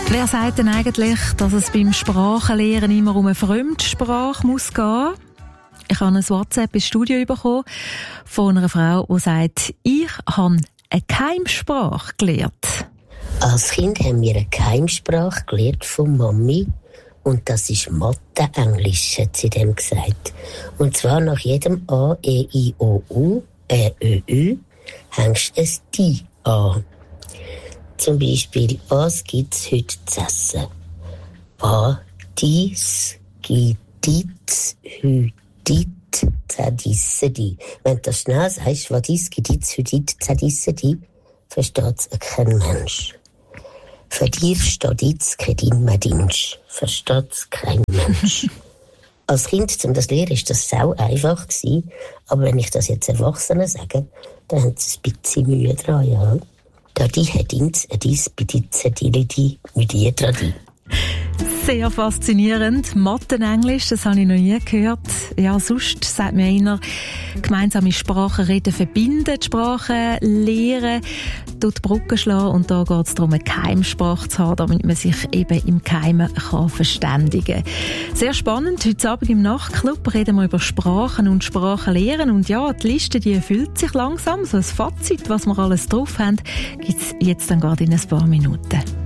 Wer sagt denn eigentlich, dass es beim Sprachenlernen immer um eine Fremdsprache muss gehen? Ich habe ein WhatsApp ins Studio bekommen von einer Frau, die sagt, ich habe eine Keimsprache gelernt. Als Kind haben wir eine Keimsprache gelernt von Mami. Und das ist Mathe-Englisch, hat sie dem gesagt. Und zwar nach jedem A, E, I, O, U, R, Ö, Ü, hängst du ein «Die» an. Zum Beispiel, was gibt's heute zu essen? Dies, Giditz, Hüdit, Zadissedi. Wenn du das schnell sagst, was dies, Giditz, Hüdit, Zadissedi, versteht's kein Mensch. Für dich steht jetzt kein Dinsch. Versteht's kein Mensch. Als Kind, um das zu lernen, war das sau einfach gewesen. Aber wenn ich das jetzt Erwachsenen sage, dann haben sie ein bisschen Mühe dran, ja. Da die hat ins, dies, beditze, die, mit ihr dran. Sehr faszinierend. Mathe-Englisch, das habe ich noch nie gehört. Ja, sonst sagt mir einer, gemeinsame Sprachen reden verbinden, Sprachen lehren, dort Brücken schlagen. Und da geht es darum, eine Keimsprache zu haben, damit man sich eben im Geheimen verständigen kann. Sehr spannend. Heute Abend im Nachtclub reden wir über Sprachen und Sprachenlehren. Und ja, die Liste, die erfüllt sich langsam. So ein Fazit, was wir alles drauf haben, gibt es jetzt dann gerade in ein paar Minuten.